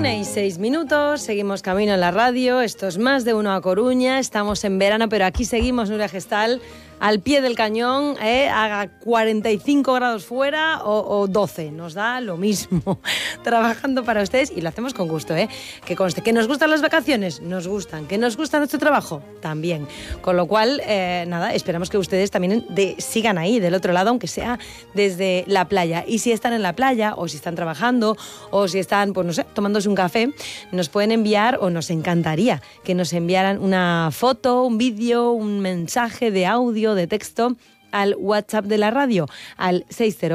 1:06, seguimos camino en la radio, esto es Más de Uno a Coruña, estamos en verano, pero aquí seguimos, Nuria Gestal, al pie del cañón, haga 45 grados fuera o 12, nos da lo mismo, trabajando para ustedes y lo hacemos con gusto, que conste, que nos gustan las vacaciones, nos gustan, que nos gusta nuestro trabajo, también, con lo cual, nada, esperamos que ustedes también sigan ahí, del otro lado, aunque sea desde la playa, y si están en la playa, o si están trabajando, o si están, pues no sé, tomándose un café, nos pueden enviar, o nos encantaría que nos enviaran una foto, un vídeo, un mensaje de audio, de texto al WhatsApp de la radio, al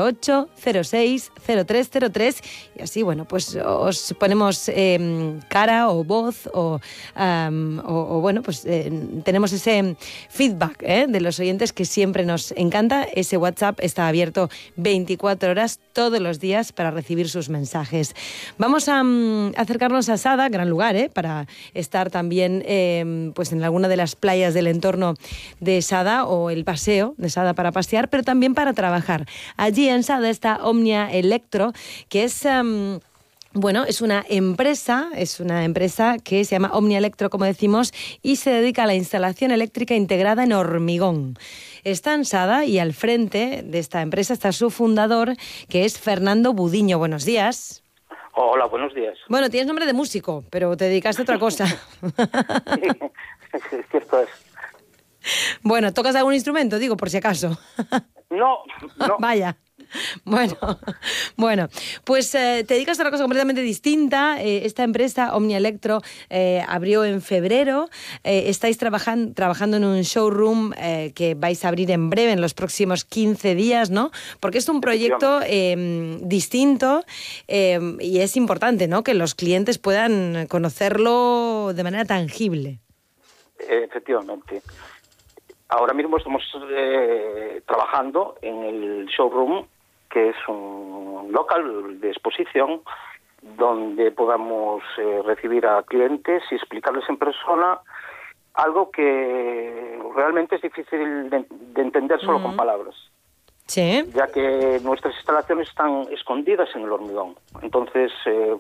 608-06-0303, y así, bueno, pues os ponemos cara o voz o bueno, pues tenemos ese feedback de los oyentes que siempre nos encanta. Ese WhatsApp está abierto 24 horas todos los días para recibir sus mensajes. Vamos a acercarnos a Sada, gran lugar para estar también pues en alguna de las playas del entorno de Sada, o el paseo de Sada para pasear, pero también para trabajar. Allí en Sada está Omnia Electro, que es... Bueno, es una empresa que se llama Omnia Electro, como decimos, y se dedica a la instalación eléctrica integrada en hormigón. Está en Sada y al frente de esta empresa está su fundador, que es Fernando Budiño. Buenos días. Hola, buenos días. Bueno, tienes nombre de músico, pero te dedicaste a otra cosa. Sí, cierto es. Bueno, ¿tocas algún instrumento? Digo, por si acaso. No. Vaya. Bueno, pues te dedicas a una cosa completamente distinta. Esta empresa, Omnia Electro, abrió en febrero. Estáis trabajando en un showroom que vais a abrir en breve, en los próximos 15 días, ¿no? Porque es un proyecto distinto y es importante, ¿no?, que los clientes puedan conocerlo de manera tangible. Efectivamente. Ahora mismo estamos trabajando en el showroom, que es un local de exposición donde podamos recibir a clientes y explicarles en persona algo que realmente es difícil de entender solo con palabras. Sí. Ya que nuestras instalaciones están escondidas en el hormigón. Entonces,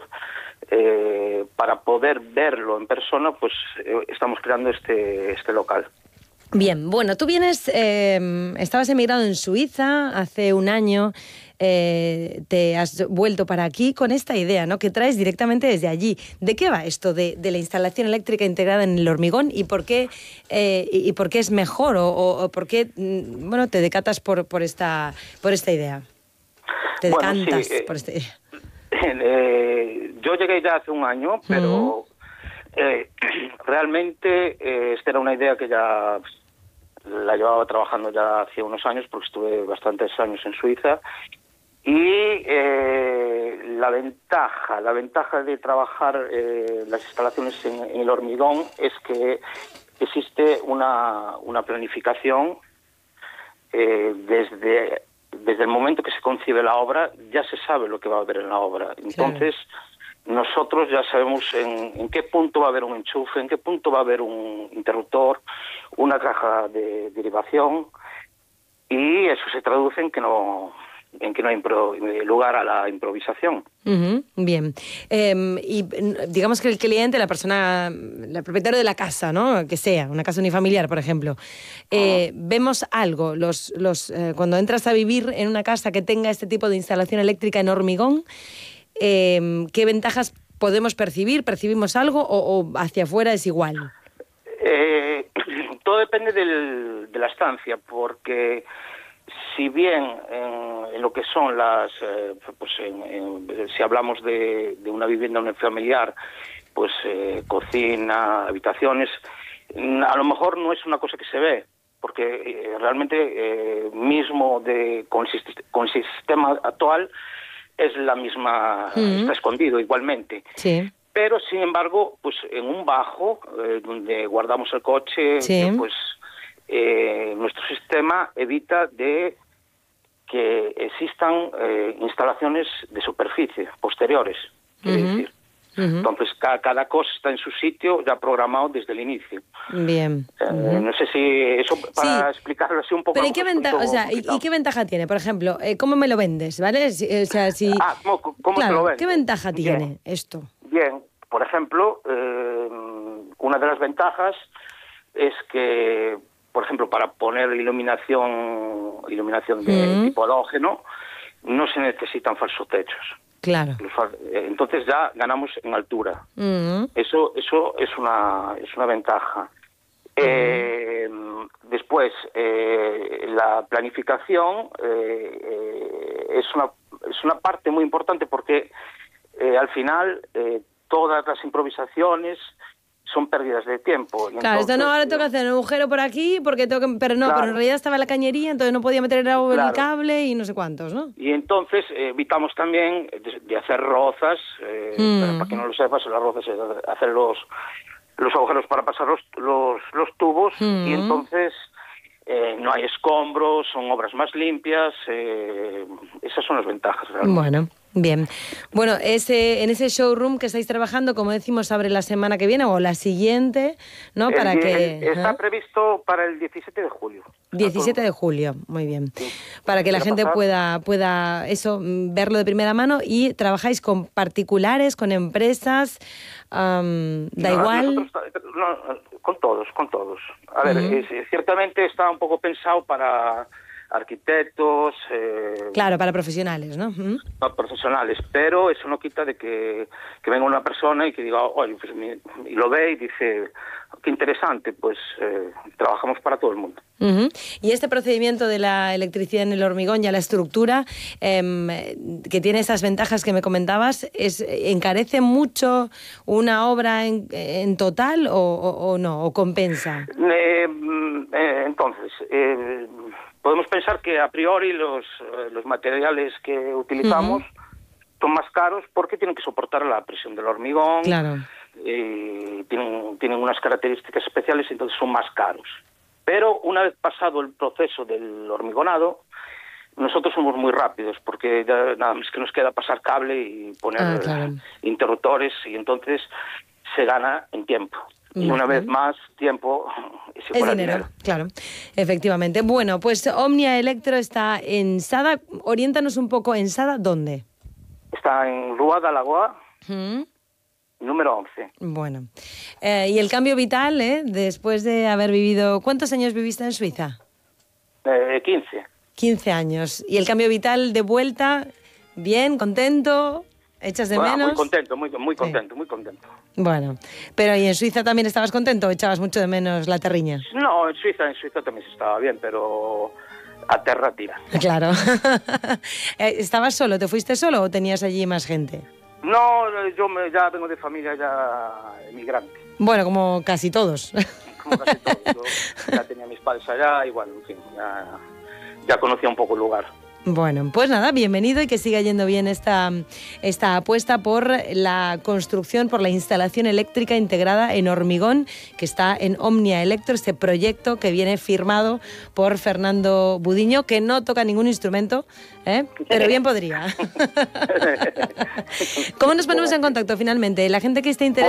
para poder verlo en persona, pues estamos creando este local. Bien, bueno, tú vienes, estabas emigrado en Suiza hace un año, te has vuelto para aquí con esta idea, ¿no?, que traes directamente desde allí. ¿De qué va esto de la instalación eléctrica integrada en el hormigón y por qué es mejor o por qué, bueno, te decatas por esta idea? Te decantas por esta idea. Yo llegué ya hace un año, pero realmente esta era una idea que ya la llevaba trabajando ya hace unos años, porque estuve bastantes años en Suiza, y la ventaja de trabajar las instalaciones en el hormigón es que existe una planificación desde el momento que se concibe la obra. Ya se sabe lo que va a haber en la obra. Entonces, nosotros ya sabemos en qué punto va a haber un enchufe, en qué punto va a haber un interruptor, una caja de derivación, y eso se traduce en que no hay lugar a la improvisación. Bien. Y digamos que el cliente, la persona, el propietario de la casa, ¿no?, que sea una casa unifamiliar, por ejemplo, vemos algo, cuando entras a vivir en una casa que tenga este tipo de instalación eléctrica en hormigón, ¿qué ventajas podemos percibir? ¿Percibimos algo o hacia afuera es igual? Todo depende de la estancia, porque si bien en lo que son las, si hablamos de una vivienda unifamiliar, pues cocina, habitaciones, a lo mejor no es una cosa que se ve, porque realmente mismo con el sistema actual es la misma, está escondido igualmente. Sí. Pero, sin embargo, pues en un bajo, donde guardamos el coche, pues nuestro sistema evita de que existan instalaciones de superficie posteriores, quiere decir. Entonces, cada cosa está en su sitio ya programado desde el inicio. Bien. No sé si eso, para explicarlo así un poco... Pero ¿y qué ventaja tiene? Por ejemplo, ¿cómo me lo vendes? ¿Vale? ¿Cómo claro, te lo vendes? ¿Qué ventaja Bien. tiene esto? Bien, por ejemplo, una de las ventajas es que, por ejemplo, para poner iluminación de tipo halógeno, no se necesitan falsotechos. Claro. Entonces ya ganamos en altura. Eso es una ventaja. Después, la planificación es una parte muy importante porque al final todas las improvisaciones son pérdidas de tiempo. Claro, entonces, esto no, ahora tengo que hacer un agujero por aquí, porque tengo que, pero claro, en realidad estaba la cañería, entonces no podía meter el cable y no sé cuántos, ¿no? Y entonces evitamos también de hacer rozas, para que no lo sepas, las rozas es hacer los agujeros para pasar los tubos, y entonces no hay escombros, son obras más limpias, esas son las ventajas realmente. Bueno. Bien. Bueno, en ese showroom que estáis trabajando, como decimos, abre la semana que viene o la siguiente, ¿no? Está previsto para el 17 de julio. 17 de julio, muy bien. Sí. Para que la gente pueda eso, verlo de primera mano. ¿Y trabajáis con particulares, con empresas? ¿Da igual? Con todos. A ver, ciertamente está un poco pensado para arquitectos... claro, para profesionales, ¿no? No, profesionales, pero eso no quita de que venga una persona y que diga, oye, pues, y lo ve y dice, qué interesante, pues trabajamos para todo el mundo. Y este procedimiento de la electricidad en el hormigón, ya la estructura, que tiene esas ventajas que me comentabas, ¿encarece mucho una obra en total o no? ¿O compensa? Entonces... podemos pensar que a priori los materiales que utilizamos son más caros porque tienen que soportar la presión del hormigón. Claro. Tienen unas características especiales, entonces son más caros. Pero una vez pasado el proceso del hormigonado, nosotros somos muy rápidos porque ya nada más que nos queda pasar cable y poner interruptores, y entonces se gana en tiempo. Y una vez más, tiempo es dinero. Claro, efectivamente. Bueno, pues Omnia Electro está en Sada. Oriéntanos un poco, ¿en Sada dónde? Está en Rua da Lagoa, número 11. Bueno. ¿Y el cambio vital, después de haber vivido... ¿Cuántos años viviste en Suiza? 15. 15 años. ¿Y el cambio vital de vuelta? ¿Bien? ¿Contento? ¿Echas de menos? Muy contento, muy contento, muy contento. Bueno, pero ¿y en Suiza también estabas contento o echabas mucho de menos la terriña? No, en Suiza también se estaba bien, pero a terra tira. Claro. ¿Estabas solo? ¿Te fuiste solo o tenías allí más gente? No, yo ya vengo de familia ya emigrante. Bueno, como casi todos. Como casi todos. Yo ya tenía mis padres allá y bueno, en fin, ya conocía un poco el lugar. Bueno, pues nada, bienvenido y que siga yendo bien esta apuesta por la construcción, por la instalación eléctrica integrada en hormigón que está en Omnia Electro, este proyecto que viene firmado por Fernando Budiño, que no toca ningún instrumento, pero bien podría. ¿Cómo nos ponemos en contacto finalmente? La gente que esté interesada...